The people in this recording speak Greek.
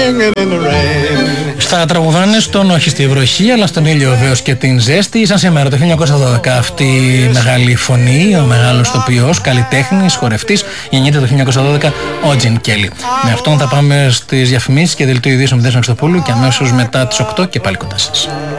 singing in the rain. Στα τραγουδάνε στον όχι στη βροχή, αλλά στον ήλιο βεβαίως και την ζέστη. Σαν σήμερα το 1912 αυτή η μεγάλη φωνή, ο μεγάλος τοπιός, καλλιτέχνης, χορευτής, γεννιέται το 1912 ο Τζιν Κέλι. Με αυτόν θα πάμε στις διαφημίσεις και δελτίο ειδήσεων με Δέσποινα Χριστοπούλου και αμέσως μετά τις 8 και πάλι κοντά σας.